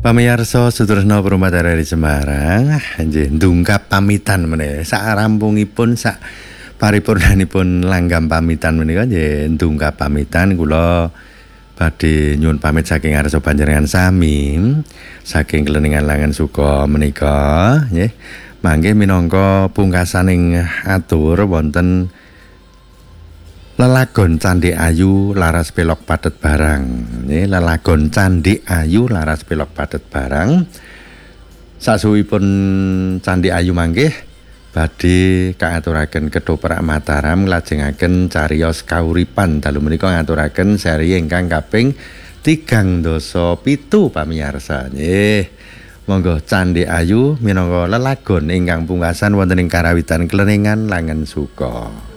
Pamirsa Sutresna Purmadara di Semarang, nggih ndungkap pamitan meneh. Sarampungipun sak paripurnanipun langgam pamitan menika nggih ndungkap pamitan kula badhe nyuwun pamit saking ngarsa panjenengan sami saking Kleningan Langan Suka menika nggih. Mangke minangka pungkasaning atur wonten lelagon Candi Ayu laras pelok padet barang. Nggih, lelagon Candi Ayu laras pelok padet barang. Sasuwipun Candi Ayu mangke badhe kaaturaken Ketoprak Mataram nglajengaken cariyos kauripan dalu menika ngaturaken seri ingkang kaping 37 pamirsa. Nggih. Monggo Candi Ayu minangka lelagon ingkang pungkasan wonten ing karawitan Kleningan Langan Suka.